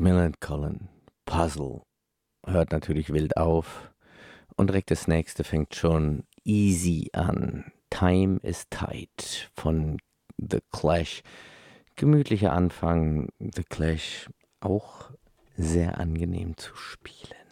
Millencolin Puzzle hört natürlich wild auf und direkt das nächste fängt schon easy an. Time is Tight von The Clash. Gemütlicher Anfang, The Clash auch sehr angenehm zu spielen.